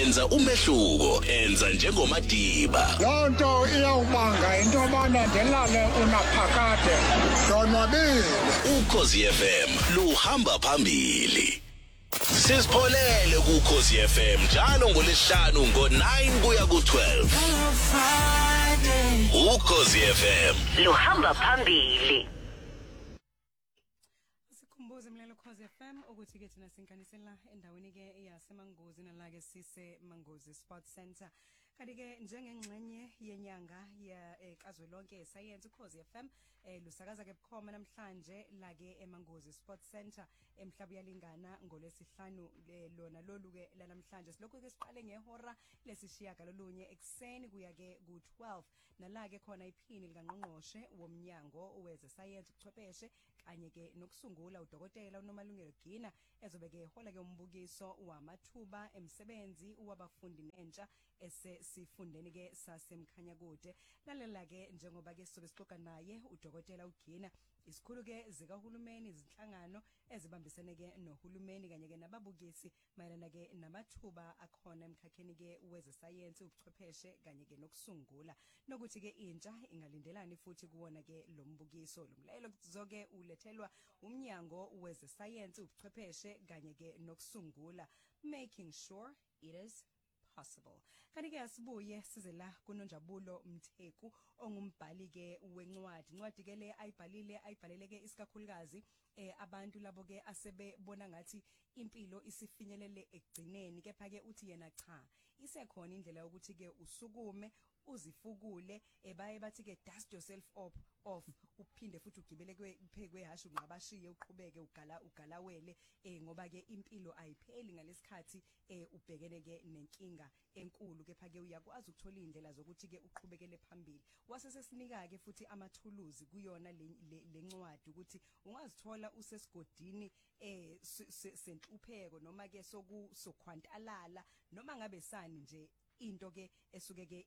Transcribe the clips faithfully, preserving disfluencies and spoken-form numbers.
enza umehluko, enza njengomadiba. Lonto iyawubanga into abana ndelale unaphakade. Donwabile. Ukhozi F M luhamba phambili. Sisipholele kuKhozi F M njalo ngolesihlanu ngo nine kuya ku twelve. Ukhozi F M luhamba phambili. Sikhumbuze mlelo Ukhozi F M ukuthi ke thina sinkanisela endaweni ke yaseMangozi nala ke sise Mangozi Sports Center. Kanti ke njengengxenye yenyanga ya kazwelonke yesayensi Ukhozi F M eh lusakaza ke bukhoma namhlanje la ke eMangozi Sports Center emhlaba yalingana ngolesihlanu lona lolu ke namhlanje silokho ke siqale ngehora lesishiya galolunye ekseni kuya ke ku twelve nala ke khona iphini likangqongqoshe womnyango weze science ubuchwepheshe kanye ke nokusungula udokotela uNomalungelo Gina ezobe ke hola ke umbukiso wamathuba emsebenzi wabafundi nentsha ese sifundeni ke sasemkhanya kude lalela ke njengoba ke sizobe sixoxa naye udokotela uGina isikhulu ke zikahulumeni izinhlangano ezibambisene ke nohulumeni kanye ke nababukisi mayelana ke namathuba akhona emkhakheni ke weze science ubuchwepheshe kanye ke nokusungula nokuthi ke intsha ingalindelani futhi kuwona ke lo mbukiso lomlayelo kuzoke ulethelwa umnyango weze science ubuchwepheshe kanye ke nokusungula making sure it is possible. Kanti ke asibuye size la kuNonjabulo Mtheku ongumbhali ke wencwadi. Incwadi ke le ayibhalile ayibhalele ke isikakhulukazi eh abantu labo ke asebebona ngathi impilo isifinyelele egcineni kepha ke uthi yena cha isekhona indlela ukuthi ke usukume uzifukule ebaye bathi ke dust yourself up off uphinde futhi ugibele kwephekwe hashe unqabashiye uqhubeke ugala ugalawele eh ngoba ke impilo ayipheli ngalesikhathi eh ubhekene ke nenkinga enkulu kepha ke uyakwazi ukuthola indlela zokuthi ke uqhubekele phambili wasesesinika ke futhi amathuluzi kuyona lencwadi ukuthi ungazithola usesigodini eh sentlupheko noma ke soku sokhwantalala noma ngabe sani nje into ke esuke ke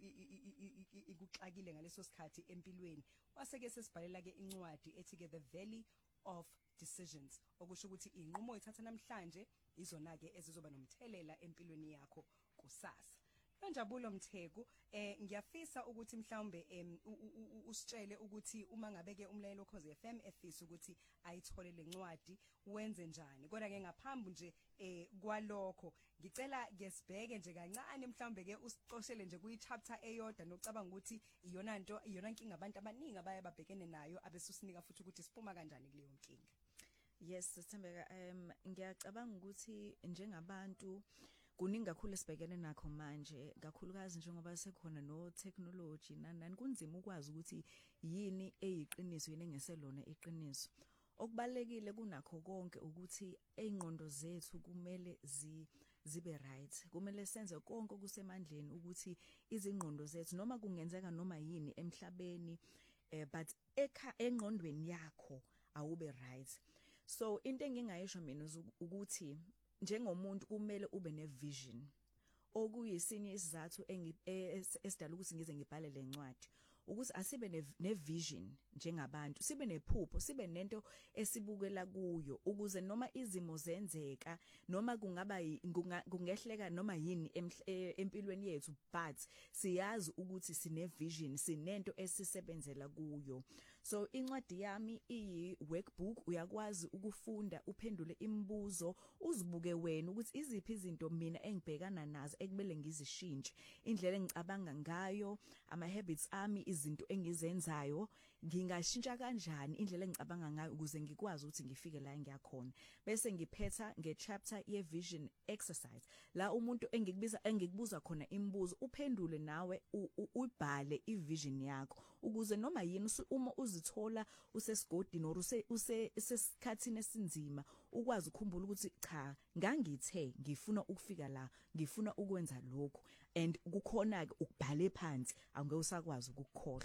ikuxakile ngaleso sikhathi empilweni waseke sesibhalela ke incwadi ethi ke The Valley of Decisions okusho ukuthi inqumo ethatha namhlanje izona ke ezizoba nomthelela empilweni yakho kusasa. Nonjabulo Mtheku eh ngiyafisa ukuthi mhlawumbe usitshele ukuthi uma ngabe ke umlayelo Ukhozi F M efisa ukuthi ayithole lencwadi wenze njani kodwa ke ngaphambi nje eh kwalokho ngicela ke sibheke nje kancane mhlawumbe ke usicoshele nje kuyi chapter eyodwa nokucabanga ukuthi iyona into iyona inkinga abantu abaningi abaye babhekene nayo abesusinika futhi ukuthi siphuma kanjani kuleyo nkinga. Yes Sithembeka um ngiyacabanga ukuthi njengabantu kuningi kakhulu esibhekene nakho manje kakhulukazi njengoba sekhona no technology nani kunzima ukwazi ukuthi yini eyiqiniso yini engeselona iqiniso okubalekile kunakho konke ukuthi eingqondo zethu kumele zi zibe right kumele senze konke kusemandleni ukuthi izingqondo zethu noma kungenzeka noma yini emhlabeni eh, but ekha engqondweni yakho awube right so into engingayisho mina ukuthi njengomuntu kumele ube nevision okuyisinye isizathu esidala ukuthi ngize ngibhale lencwadi ukuthi asibe nevision njengabantu sibe nephupho sibe nento esibukela kuyo ukuze noma izimo zenzeka noma kungaba kungehleka noma yini empilweni yethu but siyazi ukuthi sine vision sinento esisebenzela kuyo so incwadi yami iyi workbook uyakwazi ukufunda uphendule imibuzo uzibuke wena ukuthi iziphi izinto mina engibhekana nazo ekumele ngizishintshe indlela engicabanga ngayo ama habits ami izinto engizenzayo ngingashintsha kanjani indlela engicabanga ngayo ukuze ngikwazi ukuthi ngifike la engiyakhona bese ngiphetha ngechapter ye vision exercise la umuntu engikubiza engikubuza khona imibuzo uphendule nawe ubhale ivision yakho ukuze noma yini uma uzithola usesigodini or usesikhathini esinzima ukwazi ukukhumbula ukuthi cha ngangithe ngifuna ukufika la ngifuna ukwenza lokho and kukhona ke ukubhale phansi angeke usakwazi ukukhohlwa.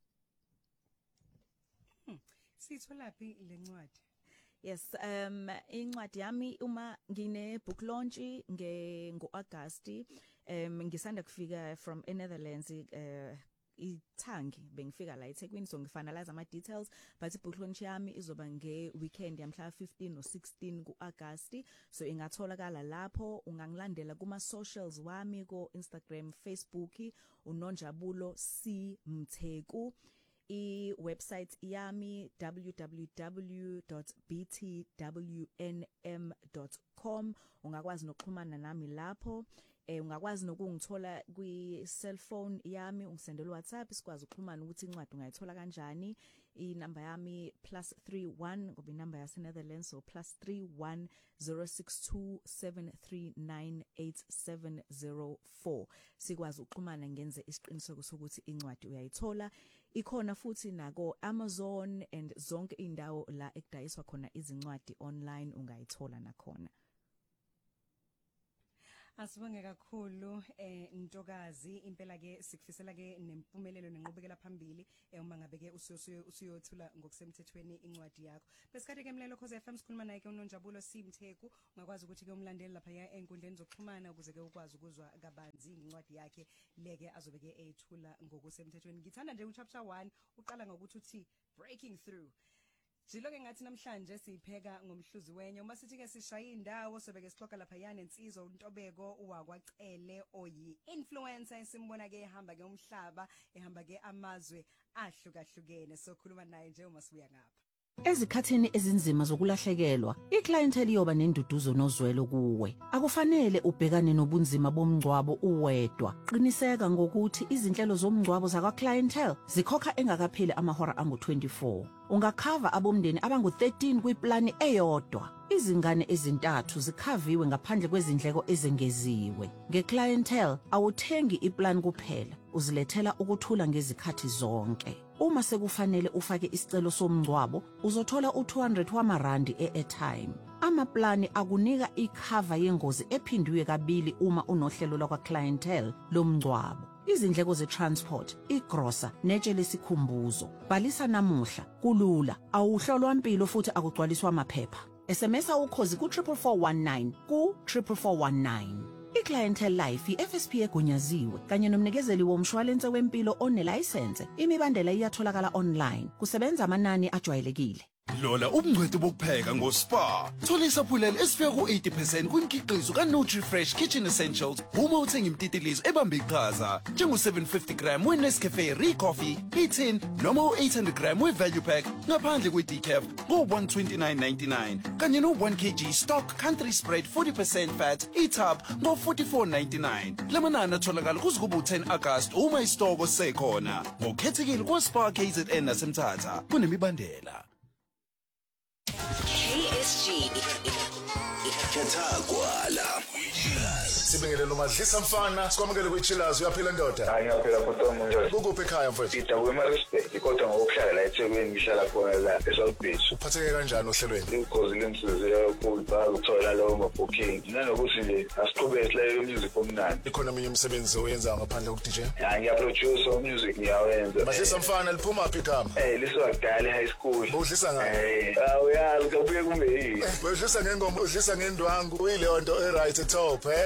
Hmm. Sithola phi lencwadi? Yes, um incwadi yami uma ngine book launch nge ngoAugust um ngisanda kufika from Netherlands uh ithangi bengifika la eThekwini so ngifinalize ama details but ibook launch yami izoba nge weekend yamhla fifteen no sixteen kuAugust so ingatholakala lapho ungangilandela kuma socials wami ko Instagram Facebook uNonjabulo C Mtheku I website yami w w w dot b t w n m dot com ungakwazi nokuxhumana nami lapho eh ungakwazi nokungithola kwi cellphone yami ungisendela WhatsApp sikwazi ukuxhumana ukuthi incwadi ungayithola kanjani inamba yami plus three one ngoba inamba yase Netherlands so plus three one zero six two seven three nine eight seven zero four sikwazi ukuxhumana ngenze isiqiniseko sokuthi incwadi uyayithola ikhona futhi nako Amazon and zonke indawo la ekudayiswa khona izincwadi online ungayithola nakhona. Asibonge kakhulu eh Ntokazi impela ke sikufisela ke nempumelelo nenqubekela phambili eh uma ngabe ke usiyothula ngokusemthethweni incwadi yakho. Besikade ke mlelo Khosi F M sikhuluma naye ke uNonjabulo C Mtheku ungakwazi ukuthi ke umlandeli lapha ya enkundleni zokuxhumana ukuze ke ukwazi ukuzwa kabanzi incwadi yakhe leke azobe ke eyithula ngokusemthethweni. Ngithanda nje uchapter one uqala ngokuthi uthi breaking through. Jilo ke ngathi namhlanje sipheka ngomhluzi wenye uma sithi ke sishaya indawo sobeke sixoxa lapha yana insizwa uNtobeko uwakwacele oyi influencer esimbona ke ehamba ke umhlaba ehamba ke amazwe ahlukahlukene sokhuluma naye nje uma sibuya ngapha. Ezikhathini ezinzima zokulahlekelwa, iclientele iyoba nenduduzo nozwelo kuwe. Akufanele ubhekane nobunzima bomngcwabo uwedwa. Qiniseka ngokuthi izinhlelo zomngcwabo zakwa clientele zikhokha engakapheli amahora angu twenty-four. Ungakhava abomndeni abangu thirteen kwiplani eyodwa. Izingane ezintathu zikhaviwe ngaphandle kwezindleko ezengeziwe. Ngeclientele awuthengi iplan kuphela, uzilethela ukuthula ngezikhathi zonke. Uma sekufanele ufake isicelo somngcwabo, uzothola u two hundred wamarandi e-airtime. Amaplani akunika ikhava yengozi ephindwe kabili uma unohlelo lakwa clientele lomngcwabo. Izindleko ze-transport, igrosa, netshe lesikhumbuzo. Bhalisa namuhla, kulula, awuhlolwa impilo futhi akugcwaliswa amaphepha. S M S ukhozi ku triple four one nine ku triple four one nine. iClientele Life iF S P egunyaziwe kanye nomnikezeli womshwalense wempilo onelicense. Imibandela iyatholakala online. Kusebenza amanani ajwayelekile. Lola ubungcweti bokupheka ngoSpa. Thola isaphulelo esifika ku eighty percent kwimikhiqizo kaNutriFresh Kitchen Essentials uma uthenga imtitilizo ebambe iqhaza njengo seven fifty gram weNescafe Re-Coffee, Eatin noma u eight hundred gram weValue Pack ngaphandle kwe-decaf ngo one twenty-nine ninety-nine kanye no one kilogram stock country spread forty percent fat e-tub ngo forty-four ninety-nine. Lamanani atholakala kuze kube ten August uma isitoko sekhona. Ngokukhethekile kwa-Spa K Z N naseMthatha kunemibandela. K S G Kethagwala Sibingelelo Madlisa Mfana sikwamukele kwiChillers uyaphila ndoda hayi ngiyaphila photo manje ukuphi ekhaya mfethu ngidabwe ma respect kodwa ngokuhlala la eThekwini ngihlala khona la eSouth Beach uphatheke kanjani ohlelweni because lensize yakubhala ukuthola lawo ma-booking nanokuthi nje asiqhubeke leyo music omnandi ikhona eminye imisebenzi oyenza ngaphandle koku D J hayi ngiyaproduce music ngiyawenza Madlisa Mfana liphuma phi igama eh liswakudala high school udlisa ngani eh awuyazi kubuye kumbe yini udlisa ngengoma udlisa ngendwangu uyileyo nto e right top eh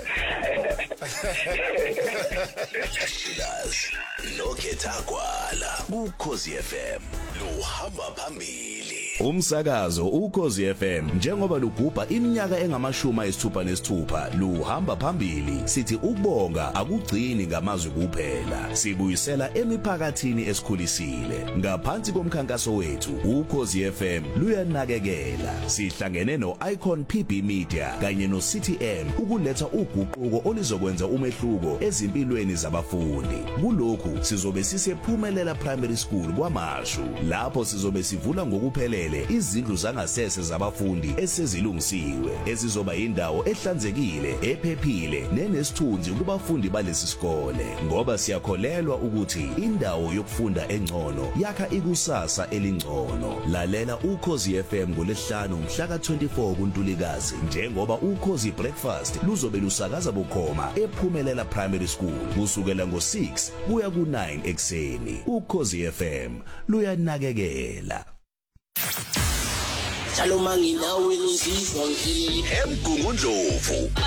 Killers no Kethagwala kuKhosi F M luhamba phambili. Umsakazo uKhosi F M njengoba lugubha iminyaka engamashumi ayisithupha nesithupha luhamba phambili sithi ukubonga akugcini ngamazwi kuphela sibuyisela emiphakathini esikhulisile ngaphansi komkhankaso wethu uKhosi F M luyanakekela sihlangene no-Icon P B Media kanye no-C T M ukuletha uguquko olizokwenza umehluko ezimpilweni zabafundi kulokhu sizobe sisephumelela primary school kwaMashu lapho sizobe sivula ngokuphelele izindlu zangasese zabafundi esezilungisiwe ezizoba indawo ehlanzekile ephephile nenesithunzi kubafundi balesi sikole ngoba siyakholelwa ukuthi indawo yokufunda engcono yakha ikusasa elingcono lalela uKhosi F M ngolesihlanu mhla ka twenty-four kuNtulikazi njengoba uKhosi Breakfast luzobe lusakaza bukhoma ephumelela primary school kusukela ngo six kuya ku nine ekseni uKhosi F M luyanakekela. Njalo manginawe ngizizwa ngini emgungundlovu